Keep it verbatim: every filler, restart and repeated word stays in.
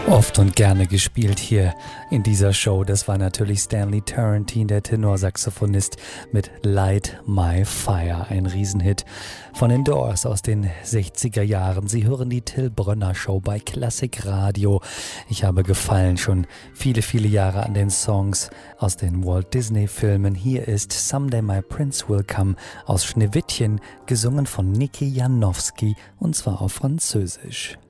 Oft und gerne gespielt hier in dieser Show. Das war natürlich Stanley Turrentine, der Tenorsaxophonist mit Light My Fire. Ein Riesenhit von den Doors aus den sechziger Jahren. Sie hören die Till Brönner Show bei Klassik Radio. Ich habe Gefallen schon viele, viele Jahre an den Songs aus den Walt Disney Filmen. Hier ist Someday My Prince Will Come aus Schneewittchen, gesungen von Niki Janowski und zwar auf Französisch.